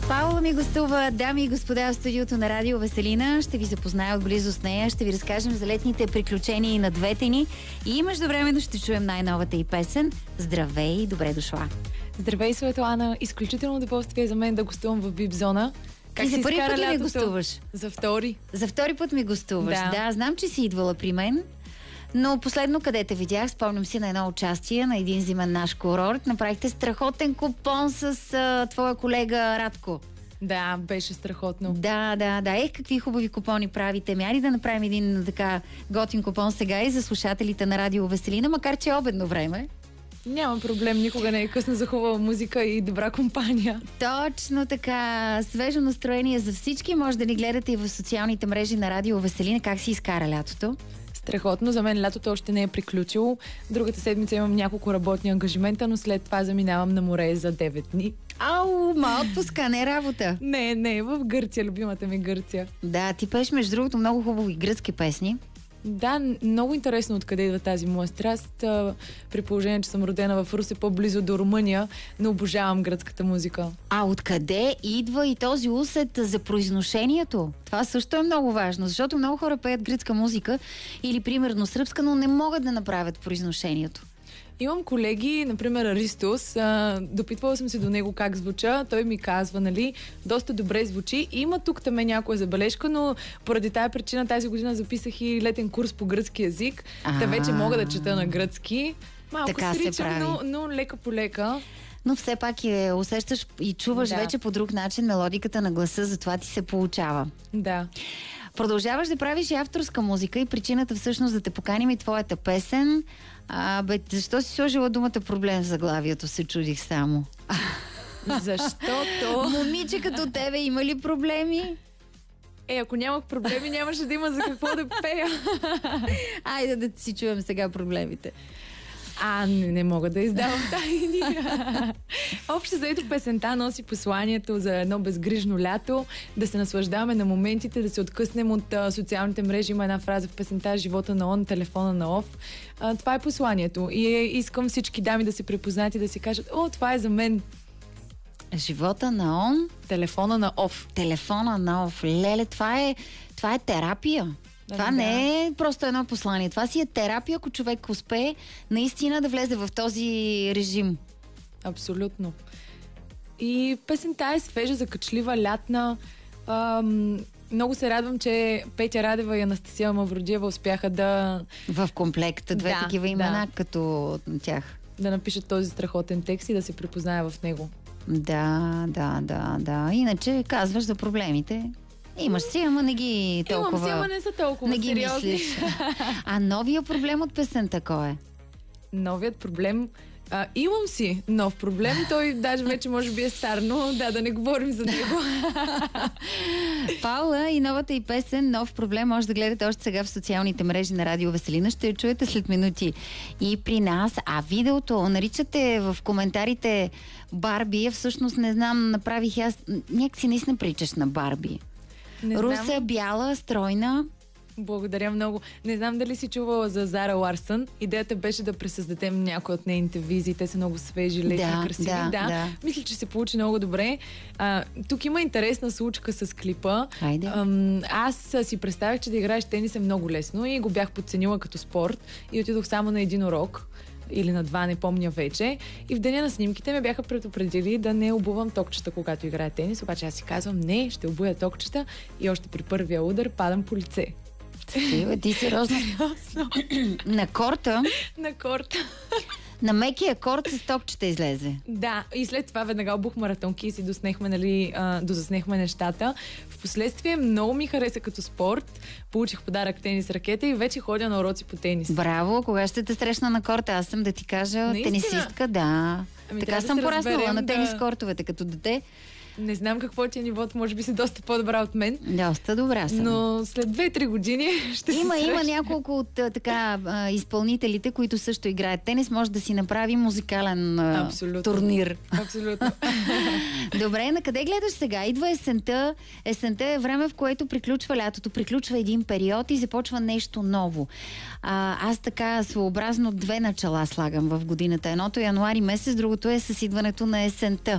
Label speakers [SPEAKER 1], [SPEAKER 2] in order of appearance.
[SPEAKER 1] Паула ми гостува, дами и господа, в студиото на Радио Веселина. Ще ви запозная отблизо с нея, ще ви разкажем за летните приключения на двете ни и междувременно ще чуем най-новата и песен. Здравей и добре дошла!
[SPEAKER 2] Здравей, Светлана! Изключително удоволствие за мен да гостувам в VIP зона.
[SPEAKER 1] Как и за първи път ли ми гостуваш?
[SPEAKER 2] За втори.
[SPEAKER 1] За втори път ми гостуваш, да. Знам, че си идвала при мен. Но последно, къде те видях, спомням си на едно участие на един зимен наш курорт. Направихте страхотен купон с твоя колега Радко.
[SPEAKER 2] Да, беше страхотно.
[SPEAKER 1] Да. Какви хубави купони правите. Мяри да направим един така готин купон сега и за слушателите на Радио Веселина, макар че е обедно време.
[SPEAKER 2] Няма проблем, никога не е късно за хубава музика и добра компания.
[SPEAKER 1] Точно така. Свежо настроение за всички. Може да ни гледате и в социалните мрежи на Радио Веселина. Как си изкара лятото?
[SPEAKER 2] Страхотно. За мен лятото още не е приключило. Другата седмица имам няколко работни ангажимента, но след това заминавам на море за 9 дни.
[SPEAKER 1] Ау, отпуска, не работа.
[SPEAKER 2] Не, в Гърция, любимата ми Гърция.
[SPEAKER 1] Да, ти пееш между другото много хубави гръцки песни.
[SPEAKER 2] Да, много интересно откъде идва тази моя страст. При положение, че съм родена в Русе, по-близо до Румъния, но обожавам гръцката музика.
[SPEAKER 1] А откъде идва и този усет за произношението? Това също е много важно, защото много хора пеят гръцка музика или примерно сръбска, но не могат да направят произношението.
[SPEAKER 2] Имам колеги, например Аристос, допитвала съм се до него как звуча, той ми казва, нали, доста добре звучи. Има тук-там някоя забележка, но поради тая причина тази година записах и летен курс по гръцки язик. Та вече мога да чета на гръцки. Малко
[SPEAKER 1] така
[SPEAKER 2] сричам, но лека по лека.
[SPEAKER 1] Но все пак усещаш и чуваш вече по друг начин мелодиката на гласа, затова ти се получава.
[SPEAKER 2] Да.
[SPEAKER 1] Продължаваш да правиш и авторска музика и причината всъщност да те поканим и твоята песен. Защо си сложила думата проблем в заглавието, се чудих само.
[SPEAKER 2] Защото...
[SPEAKER 1] Момиче като тебе има ли проблеми?
[SPEAKER 2] Ако нямах проблеми, нямаше да има за какво да пея.
[SPEAKER 1] Айде да си чуем сега проблемите.
[SPEAKER 2] Не мога да издавам тайни. Общо заето песента носи посланието за едно безгрижно лято, да се наслаждаваме на моментите, да се откъснем от социалните мрежи. Има една фраза в песента: живота на он, телефона на оф. Това е посланието. И искам всички дами да се препознат и да си кажат: това е за мен.
[SPEAKER 1] Живота на он,
[SPEAKER 2] телефона на оф.
[SPEAKER 1] Телефона на оф. Леле, това е терапия. Това не е просто едно послание. Това си е терапия, ако човек успее наистина да влезе в този режим.
[SPEAKER 2] Абсолютно. И песента е свежа, закачлива, лятна. Много се радвам, че Петя Радева и Анастасия Мавродиева успяха да...
[SPEAKER 1] В комплект две такива имена като тях.
[SPEAKER 2] Да напишат този страхотен текст и да се препознае в него.
[SPEAKER 1] Да. Иначе казваш за проблемите. Имаш си, ама не ги толкова...
[SPEAKER 2] Имам си, ама не са толкова
[SPEAKER 1] не ги
[SPEAKER 2] сериозни.
[SPEAKER 1] Мислиш. А новия проблем от песента кой е?
[SPEAKER 2] Новият проблем... имам си нов проблем. Той даже вече може би е стар, но да не говорим за него.
[SPEAKER 1] Паула и новата и песен "Нов проблем" може да гледате още сега в социалните мрежи на Радио Веселина. Ще я чуете след минути и при нас. А видеото наричате в коментарите Барби. Всъщност не знам, направих аз... Някакси наистина приличаш на Барби. Руса, бяла, стройна.
[SPEAKER 2] Благодаря много. Не знам дали си чувала за Зара Ларсън. Идеята беше да пресъздадем някои от нейните визии. Те са много свежи, лесни, красиви. Да. Мисля, че се получи много добре. Тук има интересна случка с клипа.
[SPEAKER 1] Хайде.
[SPEAKER 2] Аз си представях, че да играеш тенис е много лесно и го бях подценила като спорт и отидох само на един урок. Или на два, не помня вече. И в деня на снимките ме бяха предупредили да не обувам токчета, когато играя тенис. Обаче аз си казвам: не, ще обуя токчета и още при първия удар падам по лице.
[SPEAKER 1] Ти сериозно? На корта?
[SPEAKER 2] На корта.
[SPEAKER 1] На мекия корт с токчета излезе.
[SPEAKER 2] Да, и след това веднага обух маратонки и си дозаснехме нещата. Впоследствие много ми хареса като спорт. Получих подарък тенис ракета и вече ходя на уроци по тенис.
[SPEAKER 1] Браво, кога ще те срещна на корта? Аз съм, да ти кажа, тенисистка, да. Така съм пораснала на тенис кортовете като дете.
[SPEAKER 2] Не знам какво ти е нивото, може би си доста по-добра от мен.
[SPEAKER 1] Доста добра съм.
[SPEAKER 2] Но след 2-3 години ще се срещна.
[SPEAKER 1] Има няколко от изпълнителите, които също играят тенис. Може да си направи музикален турнир.
[SPEAKER 2] Абсолютно.
[SPEAKER 1] Добре, на къде гледаш сега? Идва есента. Есента е време, в което приключва лятото, приключва един период и започва нещо ново. Аз така своеобразно две начала слагам в годината. Едното е януари месец, другото е с идването на есента.